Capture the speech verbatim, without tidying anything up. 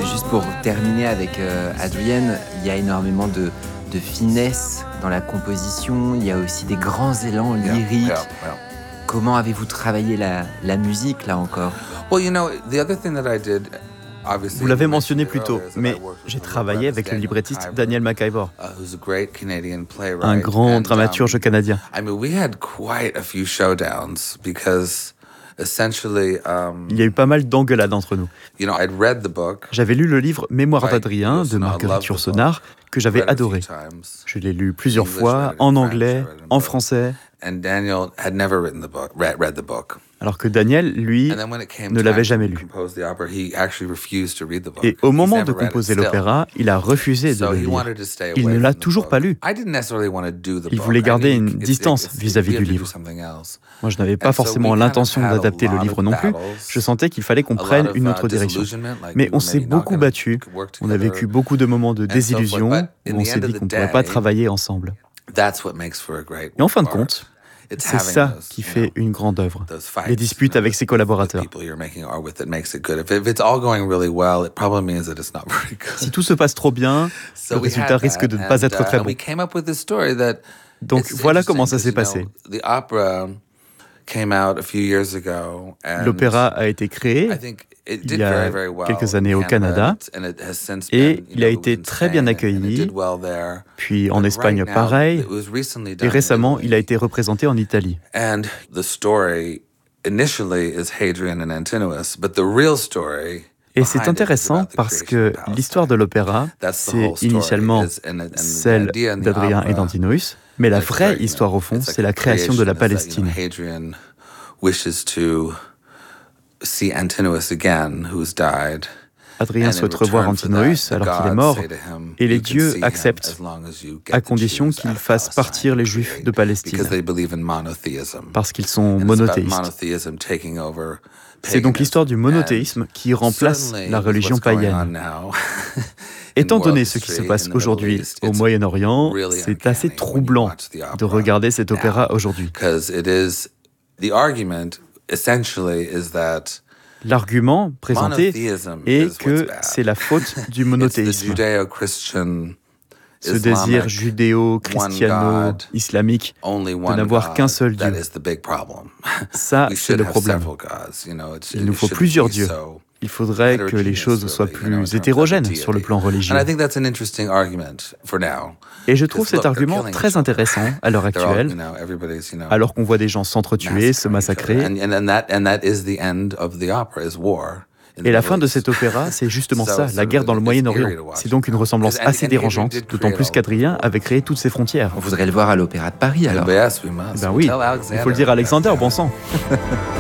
juste pour terminer avec euh, Adrian, il y a énormément de, de finesse dans la composition, il y a aussi des grands élans lyriques. Yeah, yeah, yeah. Comment avez-vous travaillé la, la musique, là encore? Well, you know, the other thing that I did, obviously, Vous l'avez you mentionné mentioned plus it tôt, earlier, is that mais I worked with j'ai one of the travaillé avec le Daniel librettiste McIver, Daniel McIver, uh, who's a great Canadian playwright. un grand And, dramaturge um, canadien. I mean, we had quite a few showdowns because essentially, um, Il y a eu pas mal d'engueulades entre nous. you know, I'd read the book. J'avais lu le livre Mémoires Right, d'Adrien de Yourcenar, Marguerite loved the Yourcenar, que read j'avais it a few adoré. times. Je l'ai lu plusieurs English, fois, read it in en French, anglais, read it in en both. français, And Daniel had never written the book, read, read the book. alors que Daniel, lui, And then when it came ne time l'avait to jamais lu. compose the opera, he actually refused to read the book. Et au He's moment never de read it composer still. l'opéra, il a refusé de So le he lire. wanted to stay Il away ne l'a from the toujours book. pas lu. I didn't necessarily want to do the Il book. voulait I garder think une it's- distance it's- vis-à-vis we have du to do livre. something else. Moi, je n'avais pas And so forcément we kind of l'intention had a d'adapter le lot livre of non plus. battles, Je sentais qu'il fallait qu'on a lot prenne of, une uh, autre direction. disillusionment, like Mais we on were s'est maybe not beaucoup gonna battu. work On a together vécu beaucoup de moments de and so forth. désillusion But où in on the s'est end dit of the qu'on ne pourrait pas day, travailler ensemble. that's what makes for a great Et en fin de art. compte, It's c'est having ça those, qui you fait know, une grande œuvre. those fights, Les disputes you know, avec with- ses collaborateurs. with the people you're making art with that makes it good. If, if it's all going really well, it probably means that it's not very good. Si tout se passe trop bien, So le we résultat had risque that, de ne pas and, être uh, très and bon. we came up with this story that Donc it's voilà comment ça interesting s'est 'cause, you passé. know, the opera came out a few years ago, and L'opéra a été créé I think it il did y a very, very well quelques in années au Canada, and it has since et been, you il a know, été in très bien Spain, and it accueilli, did well there. puis en But Espagne right now, pareil, it was recently et done in récemment Italy. il a été représenté en Italie. And the story initially is Hadrian and Antinous, but the real story Et c'est behind it is intéressant about the parce creation que of Palestine. l'histoire de l'opéra, That's the c'est whole story, initialement is- and- and the celle idea in the d'Adrien opera, et d'Antinous, mais la it's vraie very, you know, histoire au fond, it's like c'est la création de la creation is that, you know, Palestine. Hadrian wishes to see Antinous again, who's died. Adrien And in souhaite revoir return for Antinous that, the alors qu'il est gods mort, say to him, et les "You can dieux see him acceptent, as long as you get à the condition Jews qu'ils out of fassent Palestine partir les to Juifs create, de Palestine, because they believe in monotheism. parce qu'ils sont And it's about monothéistes. monotheism taking over C'est donc l'histoire du paganism. monothéisme qui And remplace certainly la with religion what's going on païenne. now Étant in world donné ce qui se history, passe in the aujourd'hui Middle East, au it's Moyen-Orient, really c'est assez uncanny when you troublant watch the de opera regarder cet now, opéra aujourd'hui. because it is the argument essentially is that L'argument présenté monotheism est is what's que bad. c'est la faute du It's the monothéisme. Judeo-Christian Ce désir Islamic judéo-christiano-islamique only de one n'avoir God, qu'un seul that Dieu. is the big problem. Ça, We c'est should le have problème. several gods, you know, it's- Il nous it faut shouldn't plusieurs be dieux. so Il faudrait que les choses soient heterogeneous, really, you know, in plus terms of hétérogènes deity. sur le plan religieux. And I think that's an interesting argument for now. Et je trouve Because, cet look, they're argument killing très each other. intéressant à l'heure They're all, you actuelle, know, everybody's, you know, alors qu'on voit des gens s'entretuer, se massacring each other. massacrer. And, and, and that, and that is the end of the opera, is war. in the Et la Middle fin de East. cet opéra, c'est justement So ça, it's la sort guerre of- dans le it's Moyen-Orient. eerie to watch. C'est donc une ressemblance Because- and- assez and Hadrian dérangeante, did d'autant create plus all qu'Adrien the- avait créé toutes ses frontières. On voudrait le voir à l'Opéra de Paris, alors. Yes, we must. Ben We'll oui, tell il Alexander. faut le dire à Alexander, bon sang.